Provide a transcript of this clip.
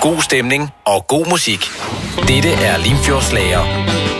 God stemning og god musik. Dette er Limfjordsslager.